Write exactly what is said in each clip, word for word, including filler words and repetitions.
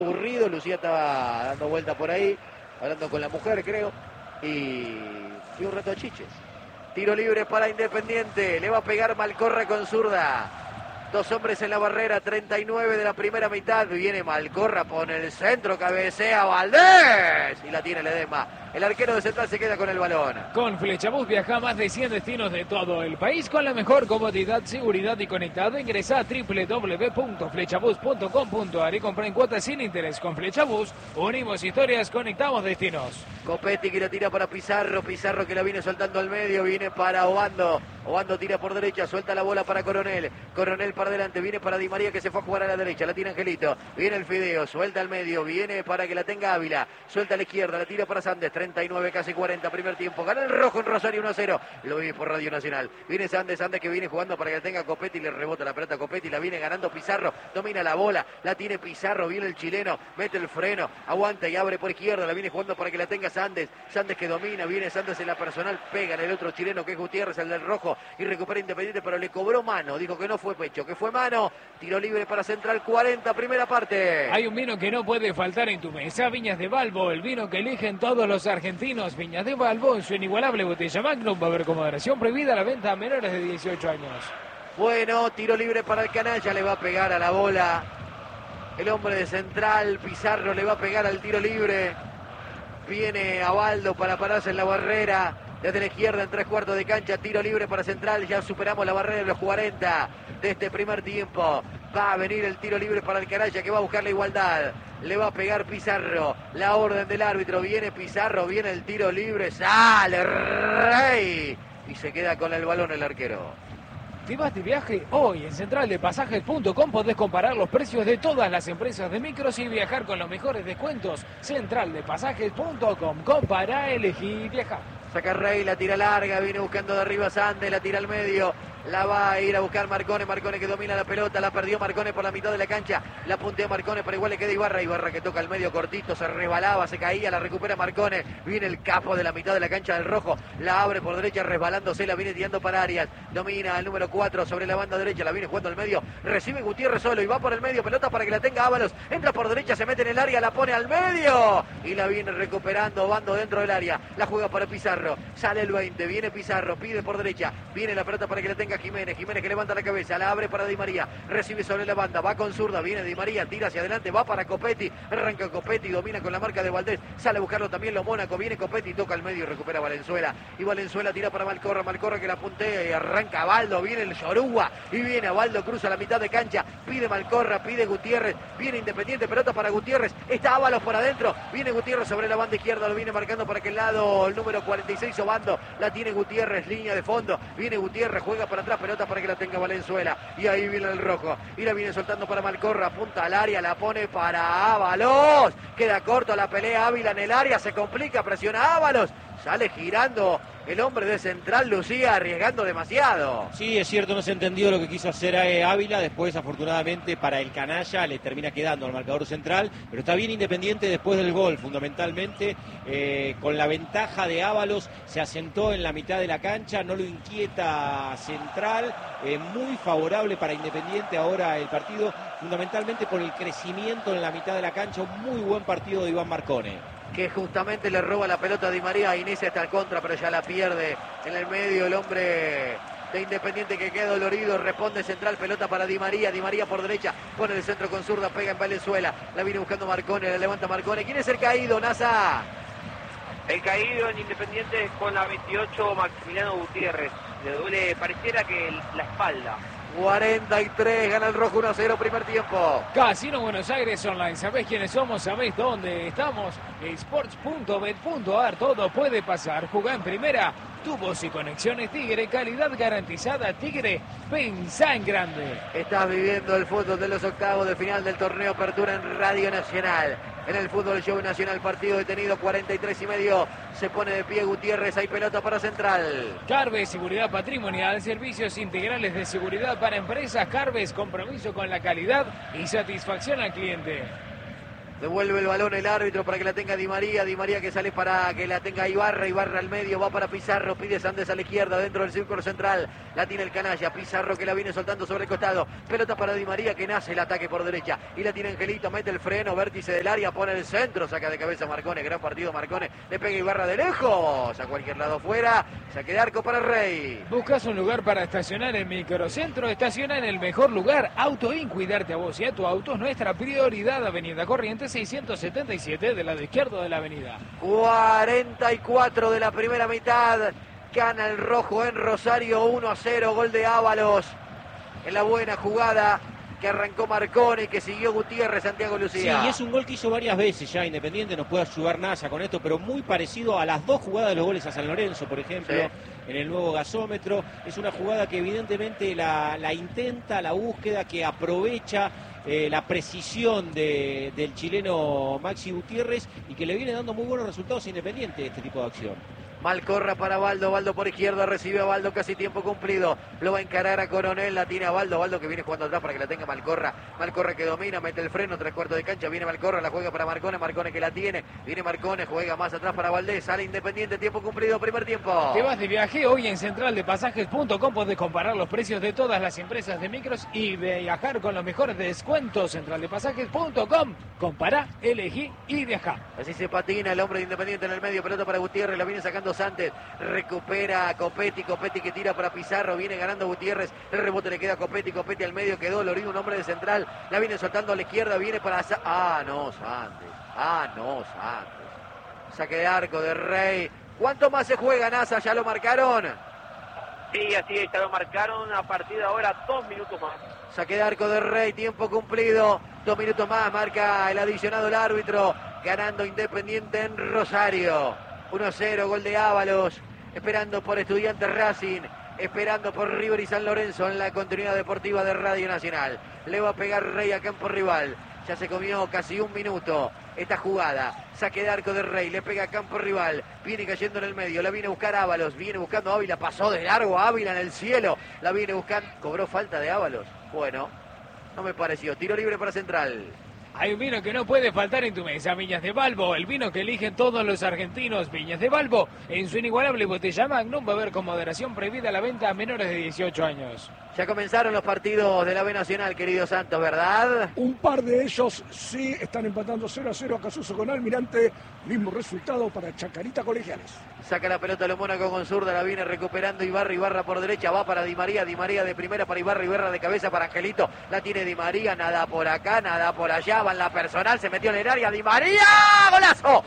Aburrido, Lucía estaba dando vuelta por ahí, hablando con la mujer, creo, y fui un rato a chiches. Tiro libre para Independiente, le va a pegar Malcorra con zurda. Dos hombres en la barrera, treinta y nueve de la primera mitad. Viene Malcorra, pone el centro, cabecea Valdés. Y la tiene Ledesma. El arquero de Central se queda con el balón. Con Flechabús viaja a más de cien destinos de todo el país con la mejor comodidad, seguridad y conectado. Ingresa a doble u doble u doble u punto flechabús punto com punto a r y compra en cuotas sin interés. Con Flechabús unimos historias, conectamos destinos. Copetti que la tira para Pizarro. Pizarro que la viene soltando al medio. Viene para Obando. Obando tira por derecha. Suelta la bola para Coronel. Coronel para adelante. Viene para Di María que se fue a jugar a la derecha. La tira Angelito. Viene el Fideo. Suelta al medio. Viene para que la tenga Ávila. Suelta a la izquierda. La tira para Sandes. treinta y nueve, casi cuarenta. Primer tiempo. Gana el rojo en Rosario uno a cero. Lo vive por Radio Nacional. Viene Sandes. Sandes que viene jugando para que la tenga Copetti. Le rebota la pelota a Copetti. La viene ganando Pizarro. Domina la bola. La tiene Pizarro. Viene el chileno. Mete el freno. Aguanta y abre por izquierda. La viene jugando para que la tenga Sandes. Sandes que domina. Viene Sandes en la personal. Pega en el otro chileno que es Gutiérrez, el del rojo. Y recupera Independiente, pero le cobró mano. Dijo que no fue pecho, que fue mano. Tiro libre para Central, cuarenta, primera parte. Hay un vino que no puede faltar en tu mesa. Viñas de Balbo, el vino que eligen todos los argentinos. Viñas de Balbo, en su inigualable botella Magnum. Va a haber con moderación prohibida la venta a menores de dieciocho años. Bueno, tiro libre para el canalla. Le va a pegar a la bola el hombre de Central. Pizarro le va a pegar al tiro libre. Viene Abaldo para pararse en la barrera. Desde la izquierda en tres cuartos de cancha, tiro libre para Central, ya superamos la barrera de los cuarenta de este primer tiempo. Va a venir el tiro libre para el canalla que va a buscar la igualdad. Le va a pegar Pizarro, la orden del árbitro, viene Pizarro, viene el tiro libre, sale Rey y se queda con el balón el arquero. Si vas de viaje, hoy en central de pasajes punto com podés comparar los precios de todas las empresas de micros y viajar con los mejores descuentos. central de pasajes punto com, compara, elegí, viajar. Saca Rey, la tira larga, viene buscando de arriba Sandes, la tira al medio, la va a ir a buscar Marcone, Marcone que domina la pelota, la perdió Marcone por la mitad de la cancha, la puntea Marcone, pero igual le queda Ibarra, Ibarra que toca al medio cortito, se resbalaba, se caía, la recupera Marcone, viene el capo de la mitad de la cancha del rojo, la abre por derecha resbalándose, la viene tirando para Arias, domina el número cuatro sobre la banda derecha, la viene jugando al medio, recibe Gutiérrez solo y va por el medio, pelota para que la tenga Ábalos, entra por derecha, se mete en el área, la pone al medio y la viene recuperando, Bando dentro del área, la juega para Pizarro, sale el veinte, viene Pizarro, pide por derecha, viene la pelota para que la tenga Jiménez, Jiménez que levanta la cabeza, la abre para Di María, recibe sobre la banda, va con zurda, viene Di María, tira hacia adelante, va para Copetti, arranca Copetti, domina con la marca de Valdés, sale a buscarlo también lo Mónaco, viene Copetti, toca al medio y recupera Valenzuela, y Valenzuela tira para Malcorra, Malcorra que la puntea y arranca Baldo, viene el Yoruba, y viene Baldo, cruza la mitad de cancha, pide Malcorra, pide Gutiérrez, viene Independiente, pelota para Gutiérrez, está Ábalos por adentro, viene Gutiérrez sobre la banda izquierda, lo viene marcando para aquel lado, el número cuarenta y seis Obando, la tiene Gutiérrez, línea de fondo, viene Gutiérrez, juega para atrás, pelota para que la tenga Valenzuela, y ahí viene el rojo, y la viene soltando para Malcorra, apunta al área, la pone para Ábalos, queda corto la pelea, Ávila en el área, se complica, presiona Ábalos, sale girando el hombre de Central, Lucía, arriesgando demasiado. Sí, es cierto, no se entendió lo que quiso hacer eh, Ávila, después afortunadamente para el canalla le termina quedando al marcador Central, pero está bien Independiente después del gol, fundamentalmente eh, con la ventaja de Ábalos, se asentó en la mitad de la cancha, no lo inquieta Central, eh, muy favorable para Independiente ahora el partido, fundamentalmente por el crecimiento en la mitad de la cancha, un muy buen partido de Iván Marcone. Que justamente le roba la pelota a Di María, inicia hasta el contra, pero ya la pierde en el medio el hombre de Independiente que queda dolorido, responde Central, pelota para Di María, Di María por derecha, pone el centro con zurda, pega en Valenzuela, la viene buscando Marcone, la levanta Marcone, ¿quién es el caído, Nasa? El caído en Independiente es con la veintiocho, Maximiliano Gutiérrez, le duele, pareciera que la espalda. cuarenta y tres, gana el rojo uno a cero, primer tiempo. Casino Buenos Aires Online, ¿sabés quiénes somos? ¿Sabés dónde estamos? sports punto bet punto a r, todo puede pasar. Jugá en primera, tubos y conexiones Tigre, calidad garantizada Tigre, pensá en grande. Estás viviendo el fútbol de los octavos de final del torneo Apertura en Radio Nacional. En el fútbol show nacional, partido detenido, cuarenta y tres y medio, se pone de pie Gutiérrez, hay pelota para Central. Carves, seguridad patrimonial, servicios integrales de seguridad para empresas. Carves, compromiso con la calidad y satisfacción al cliente. Devuelve el balón el árbitro para que la tenga Di María. Di María que sale para que la tenga Ibarra. Ibarra al medio, va para Pizarro. Pide Sandes a la izquierda, dentro del círculo central. La tiene el canalla. Pizarro que la viene soltando sobre el costado. Pelota para Di María que nace el ataque por derecha. Y la tiene Angelito, mete el freno, vértice del área, pone el centro. Saca de cabeza Marcone, gran partido Marcone. Le pega Ibarra de lejos. A cualquier lado fuera. Saque de arco para Rey. ¿Buscas un lugar para estacionar en Microcentro? Estaciona en el mejor lugar. Auto In, cuidarte a vos y a tu auto es nuestra prioridad. Avenida Corrientes seiscientos setenta y siete, del lado izquierdo de la avenida. cuarenta y cuatro de la primera mitad. Gana el rojo en Rosario, uno a cero. Gol de Ábalos en la buena jugada que arrancó Marcone y que siguió Gutiérrez, Santiago Lucía. Sí, y es un gol que hizo varias veces ya Independiente, nos puede ayudar NASA con esto, pero muy parecido a las dos jugadas de los goles a San Lorenzo, por ejemplo, sí. En el nuevo gasómetro. Es una jugada que evidentemente la, la intenta, la búsqueda, que aprovecha eh, la precisión de, del chileno Maxi Gutiérrez y que le viene dando muy buenos resultados a Independiente este tipo de acción. Malcorra para Baldo, Baldo por izquierda, recibe a Baldo, casi tiempo cumplido, lo va a encarar a Coronel, la tiene a Baldo, Baldo que viene jugando atrás para que la tenga Malcorra, Malcorra que domina, mete el freno, tres cuartos de cancha, viene Malcorra, la juega para Marcone, Marcone que la tiene, viene Marcone, juega más atrás para Valdés, sale Independiente, tiempo cumplido, primer tiempo. Te vas de viaje, hoy en central de pasajes punto com podés comparar los precios de todas las empresas de micros y viajar con los mejores descuentos. central de pasajes punto com, compará, elegí y viajá. Así se patina el hombre de Independiente en el medio, pelota para Gutiérrez, la viene sacando Santos, recupera a Copetti, Copetti que tira para Pizarro, viene ganando Gutiérrez, el rebote le queda a Copetti, Copetti al medio, quedó Lorino, un hombre de central, la viene soltando a la izquierda, viene para... Ah, no, Santos, ah, no, Santos. Saque de arco de Rey. ¿Cuánto más se juega, NASA? ¿Ya lo marcaron? Sí, así es, ya lo marcaron, a partir de ahora dos minutos más. Saque de arco de Rey, tiempo cumplido, dos minutos más, marca el adicionado el árbitro, ganando Independiente en Rosario. uno a cero, gol de Ábalos, esperando por Estudiantes Racing, esperando por River y San Lorenzo en la continuidad deportiva de Radio Nacional. Le va a pegar Rey a campo rival, ya se comió casi un minuto esta jugada. Saque de arco de Rey, le pega a campo rival, viene cayendo en el medio, la viene a buscar Ábalos, viene buscando a Ávila, pasó de largo a Ávila en el cielo, la viene buscando, cobró falta de Ábalos. Bueno, no me pareció, tiro libre para Central. Hay un vino que no puede faltar en tu mesa, Viñas de Balbo, el vino que eligen todos los argentinos. Viñas de Balbo, en su inigualable botella Magnum, va a haber con moderación prohibida la venta a menores de dieciocho años. Ya comenzaron los partidos de la B Nacional, querido Santos, ¿verdad? Un par de ellos sí están empatando cero a cero a Casuso con Almirante, mismo resultado para Chacarita Colegiales. Saca la pelota lo Mónaco con zurda, la viene recuperando Ibarra, Ibarra por derecha, va para Di María, Di María de primera para Ibarra, Ibarra de cabeza para Angelito, la tiene Di María, nada por acá, nada por allá, va en la personal, se metió en el área, Di María, ¡golazo!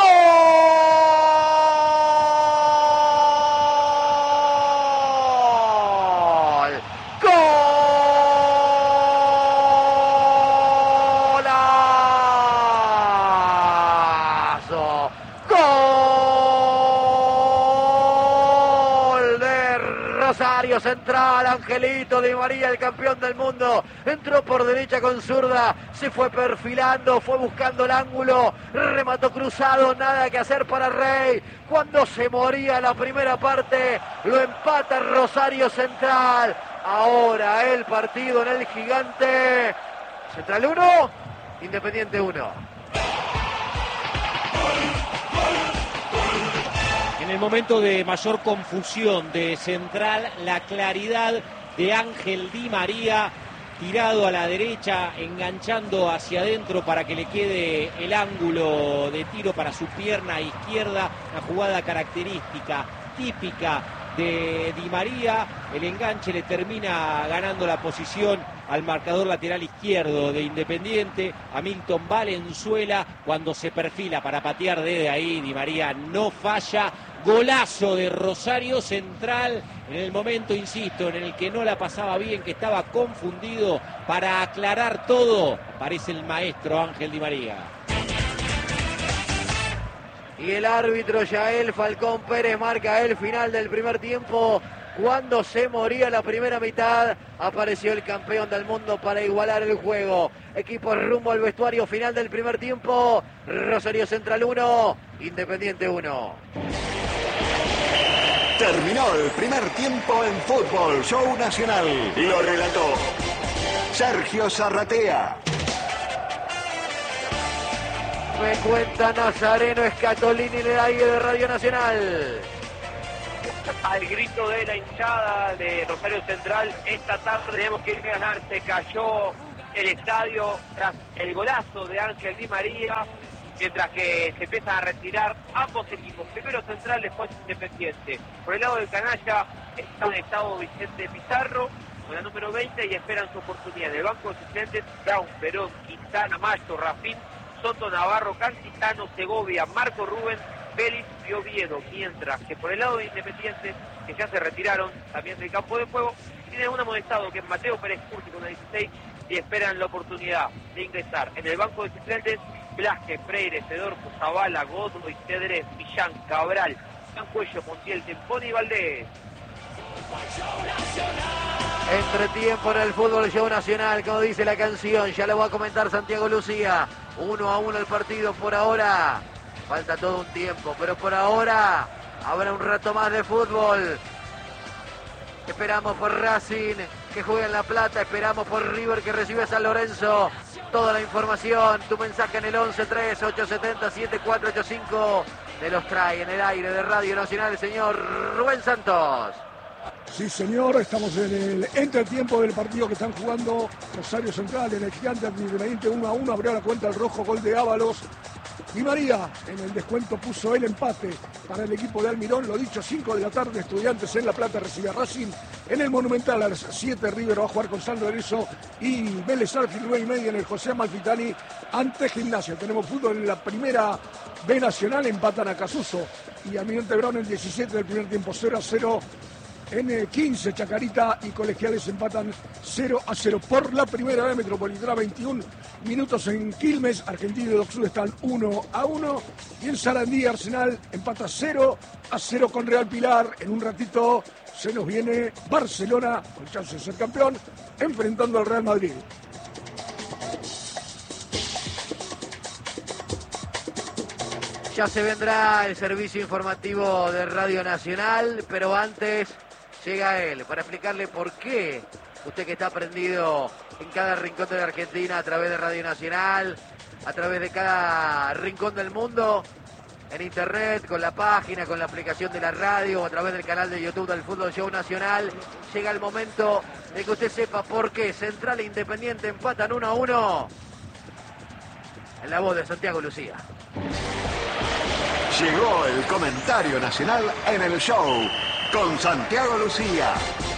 ¡Gol! ¡Golazo! ¡Gol de Rosario Central! Angelito Di María, el campeón del mundo, entró por derecha con zurda, se fue perfilando, fue buscando el ángulo, remató cruzado, nada que hacer para Rey. Cuando se moría la primera parte, lo empata Rosario Central. Ahora el partido en el Gigante. Central uno, Independiente uno. En el momento de mayor confusión de Central, la claridad de Ángel Di María, tirado a la derecha, enganchando hacia adentro para que le quede el ángulo de tiro para su pierna izquierda, una jugada característica, típica de Di María. El enganche le termina ganando la posición al marcador lateral izquierdo de Independiente, a Milton Valenzuela, cuando se perfila para patear desde ahí. Di María no falla. Golazo de Rosario Central en el momento, insisto, en el que no la pasaba bien, que estaba confundido. Para aclarar todo, aparece el maestro Ángel Di María. Y el árbitro Yael Falcón Pérez marca el final del primer tiempo. Cuando se moría la primera mitad, apareció el campeón del mundo para igualar el juego. Equipo rumbo al vestuario, final del primer tiempo. Rosario Central uno, Independiente uno. Terminó el primer tiempo en Fútbol Show Nacional. Lo relató Sergio Zarratea. Me cuenta Nazareno Escatolini en el aire de Radio Nacional. Al grito de la hinchada de Rosario Central, esta tarde tenemos que ir a ganar. Se cayó el estadio tras el golazo de Ángel Di María, mientras que se empiezan a retirar ambos equipos, primero Central, después Independiente. Por el lado del canalla está conectado Vicente Pizarro con la número veinte y esperan su oportunidad. En el banco de suplentes, Brown, Perón, Quintana, Mayo, Rafín, Soto, Navarro, Cantitano, Segovia, Marco Rubén, Félix y Oviedo, mientras que por el lado de Independiente, que ya se retiraron también del campo de juego, tiene un amonestado que es Mateo Pérez Curti con la dieciséis y esperan la oportunidad de ingresar. En el banco de suplentes, Blasque, Freire, Fedorco, Zavala, Godoy, Cedrés, Millán, Cabral, San Cuello, Montiel, Tempón y Valdés. Entretiempo en el fútbol show nacional, como dice la canción, ya lo va a comentar Santiago Lucía. Uno a uno el partido por ahora. Falta todo un tiempo, pero por ahora habrá un rato más de fútbol. Esperamos por Racing, que juega en La Plata. Esperamos por River, que recibe a San Lorenzo. Toda la información, tu mensaje en el once tres ocho siete cero siete cuatro ocho cinco. Te los trae en el aire de Radio Nacional el señor Rubén Santos. Sí, señor, estamos en el entretiempo del partido que están jugando Rosario Central en el Gigante Independiente uno a uno. Abrió la cuenta el rojo, gol de Ábalos. Di María en el descuento puso el empate para el equipo de Almirón. Lo dicho, cinco de la tarde, Estudiantes en La Plata recibe a Racing. En el Monumental a las siete, River va a jugar con San Lorenzo y Vélez Arfield, nueve y media en el José Amalfitani ante Gimnasia. Tenemos fútbol en la primera B Nacional, empatan a Casuso y Almirante Brown en diecisiete del primer tiempo, cero a cero. En el quince, Chacarita y Colegiales empatan cero a cero. Por la primera vez, Metropolitana, veintiún minutos en Quilmes. Argentina y Doc Sud están uno a uno. Y en Sarandí, Arsenal empata cero a cero con Real Pilar. En un ratito se nos viene Barcelona, con chance de ser campeón, enfrentando al Real Madrid. Ya se vendrá el servicio informativo de Radio Nacional, pero antes llega él para explicarle por qué usted que está prendido en cada rincón de la Argentina a través de Radio Nacional, a través de cada rincón del mundo, en internet, con la página, con la aplicación de la radio o a través del canal de YouTube del Fútbol Show Nacional, llega el momento de que usted sepa por qué Central e Independiente empatan uno a uno. En la voz de Santiago Lucía. Llegó el comentario nacional en el show con Santiago Lucía.